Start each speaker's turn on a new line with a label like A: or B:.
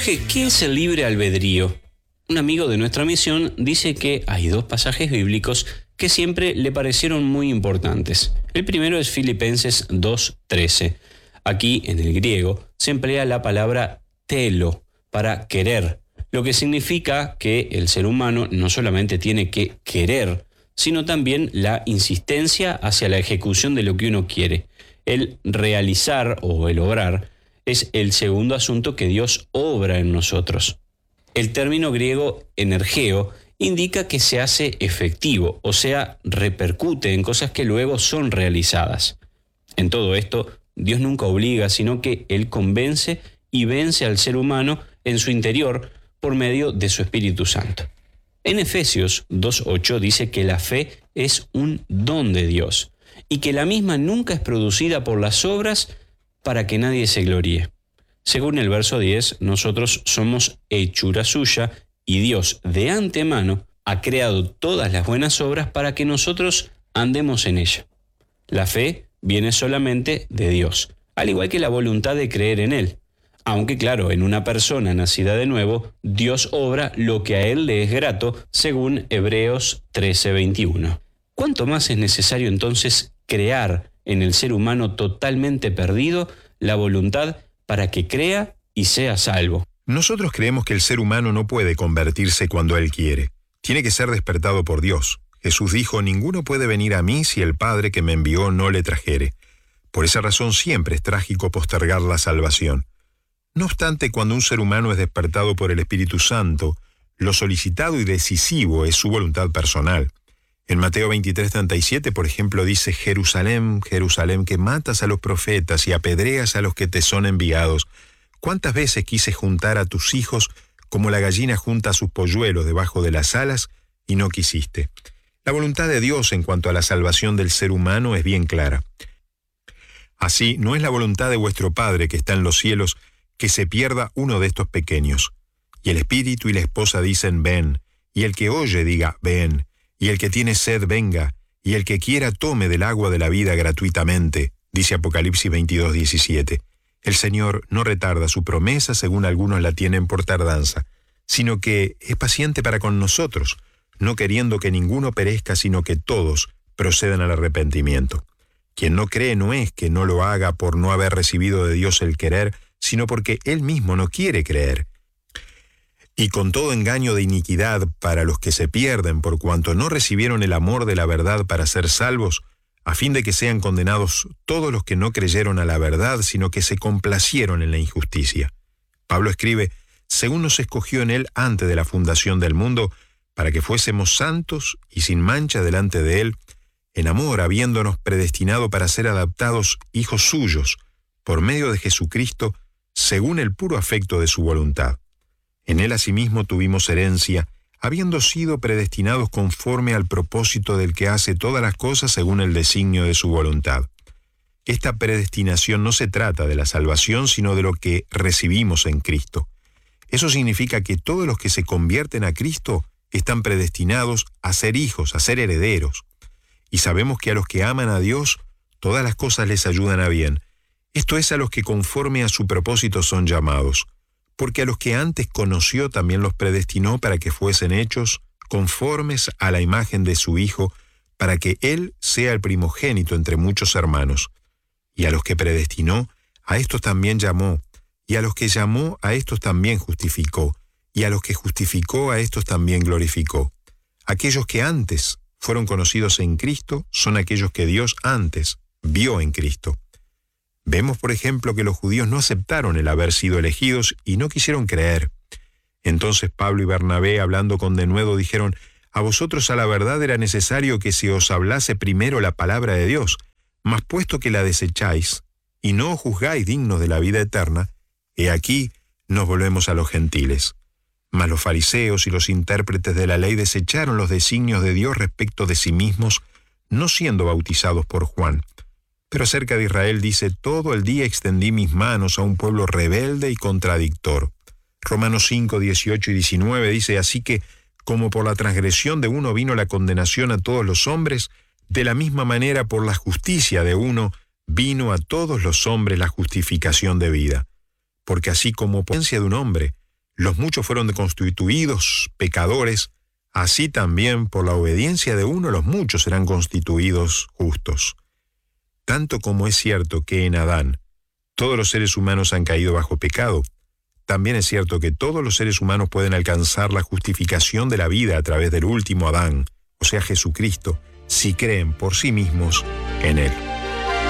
A: Jorge, ¿qué es el libre albedrío? Un amigo de nuestra misión dice que hay dos pasajes bíblicos que siempre le parecieron muy importantes. El primero es Filipenses 2:13. Aquí, en el griego, se emplea la palabra telo para querer, lo que significa que el ser humano no solamente tiene que querer, sino también la insistencia hacia la ejecución de lo que uno quiere. El realizar o el obrar es el segundo asunto que Dios obra en nosotros. El término griego energeo indica que se hace efectivo, o sea, repercute en cosas que luego son realizadas. En todo esto, Dios nunca obliga, sino que Él convence y vence al ser humano en su interior por medio de su Espíritu Santo. En Efesios 2:8 dice que la fe es un don de Dios y que la misma nunca es producida por las obras para que nadie se gloríe. Según el verso 10, nosotros somos hechura suya y Dios de antemano ha creado todas las buenas obras para que nosotros andemos en ella. La fe viene solamente de Dios, al igual que la voluntad de creer en Él. Aunque claro, en una persona nacida de nuevo, Dios obra lo que a Él le es grato, según Hebreos 13:21. ¿Cuánto más es necesario entonces crear en el ser humano totalmente perdido la voluntad para que crea y sea salvo?
B: Nosotros creemos que el ser humano no puede convertirse cuando él quiere. Tiene que ser despertado por Dios. Jesús dijo: ninguno puede venir a mí si el Padre que me envió no le trajere. Por esa razón siempre es trágico postergar la salvación. No obstante, cuando un ser humano es despertado por el Espíritu Santo, lo solicitado y decisivo es su voluntad personal. En Mateo 23:37, por ejemplo, dice: Jerusalén, Jerusalén, que matas a los profetas y apedreas a los que te son enviados. ¿Cuántas veces quise juntar a tus hijos como la gallina junta a sus polluelos debajo de las alas y no quisiste? La voluntad de Dios en cuanto a la salvación del ser humano es bien clara. Así, no es la voluntad de vuestro Padre que está en los cielos que se pierda uno de estos pequeños. Y el espíritu y la esposa dicen: ven, y el que oye diga: ven, y el que tiene sed venga, y el que quiera tome del agua de la vida gratuitamente, dice Apocalipsis 22:17. El Señor no retarda su promesa, según algunos la tienen por tardanza, sino que es paciente para con nosotros, no queriendo que ninguno perezca, sino que todos procedan al arrepentimiento. Quien no cree no es que no lo haga por no haber recibido de Dios el querer, sino porque él mismo no quiere creer. Y con todo engaño de iniquidad para los que se pierden por cuanto no recibieron el amor de la verdad para ser salvos, a fin de que sean condenados todos los que no creyeron a la verdad, sino que se complacieron en la injusticia. Pablo escribe: según nos escogió en él antes de la fundación del mundo, para que fuésemos santos y sin mancha delante de él, en amor, habiéndonos predestinado para ser adaptados hijos suyos, por medio de Jesucristo, según el puro afecto de su voluntad. En él asimismo tuvimos herencia, habiendo sido predestinados conforme al propósito del que hace todas las cosas según el designio de su voluntad. Esta predestinación no se trata de la salvación, sino de lo que recibimos en Cristo. Eso significa que todos los que se convierten a Cristo están predestinados a ser hijos, a ser herederos. Y sabemos que a los que aman a Dios, todas las cosas les ayudan a bien. Esto es, a los que conforme a su propósito son llamados. Porque a los que antes conoció también los predestinó para que fuesen hechos conformes a la imagen de su Hijo, para que Él sea el primogénito entre muchos hermanos. Y a los que predestinó, a estos también llamó, y a los que llamó, a estos también justificó, y a los que justificó, a estos también glorificó. Aquellos que antes fueron conocidos en Cristo son aquellos que Dios antes vio en Cristo. Vemos, por ejemplo, que los judíos no aceptaron el haber sido elegidos y no quisieron creer. Entonces Pablo y Bernabé, hablando con denuedo, dijeron: a vosotros a la verdad era necesario que se os hablase primero la palabra de Dios, mas puesto que la desecháis y no os juzgáis dignos de la vida eterna, he aquí nos volvemos a los gentiles. Mas los fariseos y los intérpretes de la ley desecharon los designios de Dios respecto de sí mismos, no siendo bautizados por Juan. Pero acerca de Israel dice: todo el día extendí mis manos a un pueblo rebelde y contradictor. Romanos 5, 18 y 19 dice: así que, como por la transgresión de uno vino la condenación a todos los hombres, de la misma manera por la justicia de uno vino a todos los hombres la justificación de vida. Porque así como por potencia de un hombre los muchos fueron constituidos pecadores, así también por la obediencia de uno los muchos serán constituidos justos. Tanto como es cierto que en Adán todos los seres humanos han caído bajo pecado, también es cierto que todos los seres humanos pueden alcanzar la justificación de la vida a través del último Adán, o sea Jesucristo, si creen por sí mismos en Él.